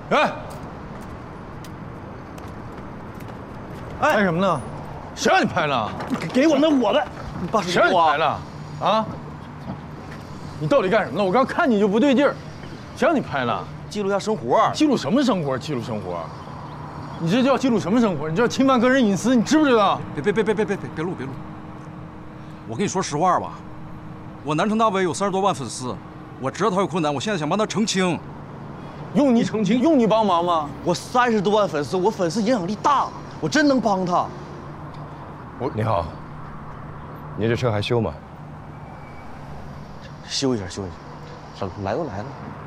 哎，拍什么呢？谁让你拍了？ 给我的，把谁让你拍了？啊？你到底干什么了？我刚看你就不对劲儿，谁让你拍了？ 记录一下生活。 记录什么生活？记录生活？你这叫记录什么生活？你这侵犯个人隐私，你知不知道？ 别录！我跟你说实话吧，我南城大 V 有30多万粉丝，我知道他有困难，我现在想帮他澄清。 用你澄清？用你帮忙吗？ 我30多万粉丝，我粉丝影响力大，我真能帮他。 你好，你这车还修吗？ 修一下。来都来了。